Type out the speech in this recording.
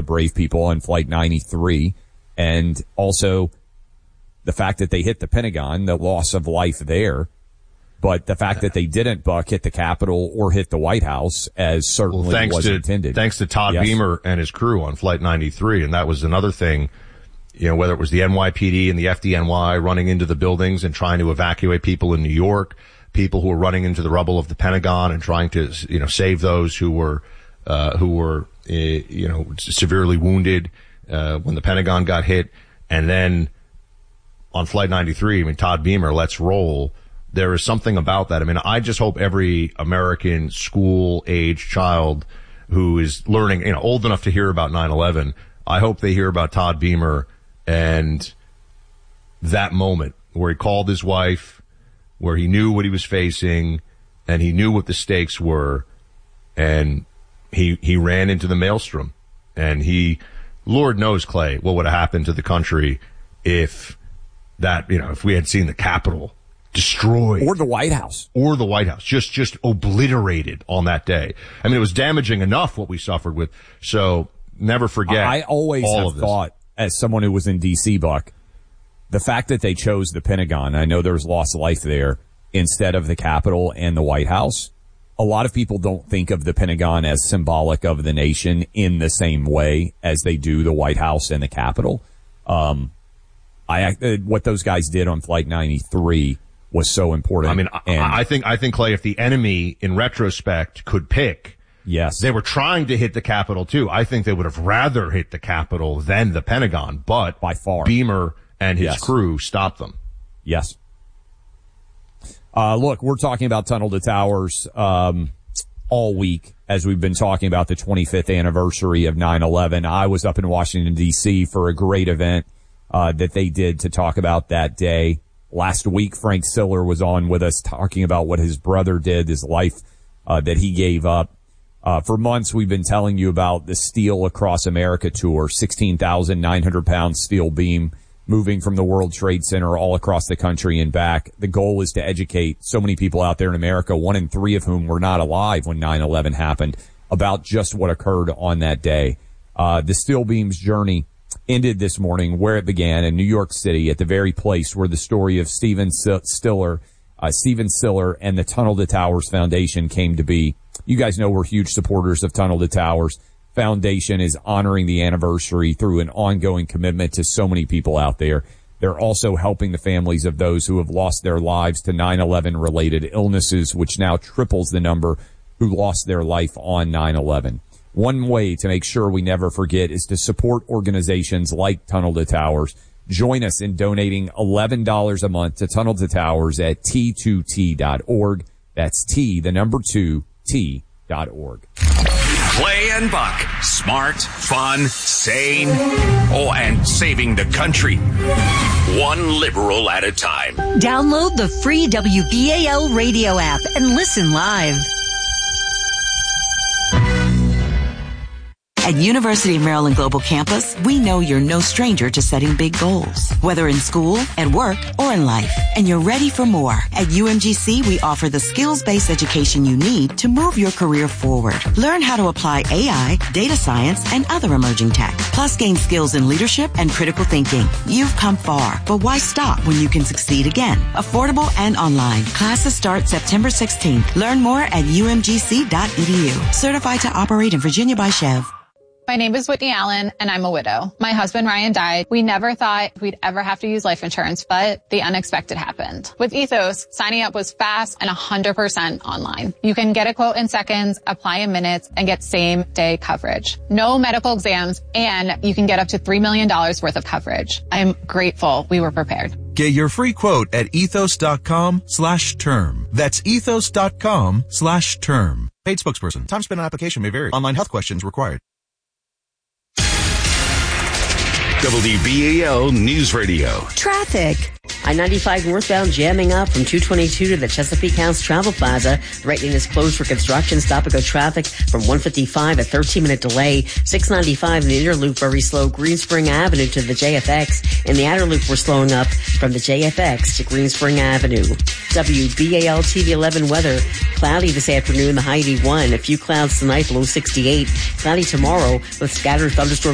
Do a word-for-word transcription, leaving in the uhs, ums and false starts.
brave people on Flight ninety-three, and also the fact that they hit the Pentagon, the loss of life there. But the fact that they didn't, Buck, hit the Capitol or hit the White House, as certainly well, was to, intended. Thanks to Todd yes. Beamer and his crew on Flight ninety-three, and that was another thing, you know, whether it was the N Y P D and the F D N Y running into the buildings and trying to evacuate people in New York, people who were running into the rubble of the Pentagon and trying to, you know, save those who were, uh, who were, uh, you know, severely wounded, uh, when the Pentagon got hit. And then on Flight ninety-three, I mean, Todd Beamer, let's roll. There is something about that. I mean, I just hope every American school-age child who is learning, you know, old enough to hear about nine eleven, I hope they hear about Todd Beamer and that moment where he called his wife, where he knew what he was facing, and he knew what the stakes were, and he he ran into the maelstrom. And he, Lord knows, Clay, what would have happened to the country if that, you know, if we had seen the Capitol destroyed. Or the White House. Or the White House. Just, just obliterated on that day. I mean, it was damaging enough what we suffered with. So never forget. I always all have of this. thought, as someone who was in D C, Buck, the fact that they chose the Pentagon, I know there was loss of life there, instead of the Capitol and the White House. A lot of people don't think of the Pentagon as symbolic of the nation in the same way as they do the White House and the Capitol. Um, I, what those guys did on Flight ninety-three was so important. I mean, and, I, I think, I think, Clay, if the enemy, in retrospect, could pick, yes, they were trying to hit the Capitol too. I think they would have rather hit the Capitol than the Pentagon, but by far, Beamer and his yes. crew stopped them. Yes. Uh, look, we're talking about Tunnel to Towers, um, all week as we've been talking about the twenty-fifth anniversary of nine eleven. I was up in Washington, D C for a great event, uh, that they did to talk about that day. Last week, Frank Siller was on with us talking about what his brother did, his life, uh, that he gave up. Uh, for months, we've been telling you about the Steel Across America tour, sixteen thousand nine hundred pound steel beam moving from the World Trade Center all across the country and back. The goal is to educate so many people out there in America, one in three of whom were not alive when nine eleven happened, about just what occurred on that day. Uh, the steel beam's journey ended this morning where it began in New York City, at the very place where the story of Stephen Stiller, uh, Stephen Siller and the Tunnel to Towers Foundation came to be. You guys know we're huge supporters of Tunnel to Towers. Foundation is honoring the anniversary through an ongoing commitment to so many people out there. They're also helping the families of those who have lost their lives to nine eleven related illnesses, which now triples the number who lost their life on nine eleven. One way to make sure we never forget is to support organizations like Tunnel to Towers. Join us in donating eleven dollars a month to Tunnel to Towers at T two T dot org. That's T, the number two, T dot org. Clay and Buck. Smart, fun, sane, oh, and saving the country. One liberal at a time. Download the free W B A L radio app and listen live. At University of Maryland Global Campus, we know you're no stranger to setting big goals, whether in school, at work, or in life. And you're ready for more. At U M G C, we offer the skills-based education you need to move your career forward. Learn how to apply A I, data science, and other emerging tech. Plus, gain skills in leadership and critical thinking. You've come far, but why stop when you can succeed again? Affordable and online. Classes start September sixteenth. Learn more at U M G C dot E D U. Certified to operate in Virginia by Chev. My name is Whitney Allen, and I'm a widow. My husband, Ryan, died. We never thought we'd ever have to use life insurance, but the unexpected happened. With Ethos, signing up was fast and one hundred percent online. You can get a quote in seconds, apply in minutes, and get same-day coverage. No medical exams, and you can get up to three million dollars worth of coverage. I'm grateful we were prepared. Get your free quote at ethos.com slash term. That's ethos.com slash term. Paid spokesperson. Time spent on application may vary. Online health questions required. W B A L News Radio. Traffic. I ninety-five northbound jamming up from two twenty-two to the Chesapeake House Travel Plaza. Right lane is closed for construction. Stop and go traffic from one fifty-five, a thirteen minute delay. six ninety-five in the inner loop, very slow. Green Spring Avenue to the J F X. In the outer loop, we're slowing up from the J F X to Green Spring Avenue. W B A L T V eleven weather. Cloudy this afternoon, the high eighty-one. A few clouds tonight, below sixty-eight. Cloudy tomorrow with scattered thunderstorms.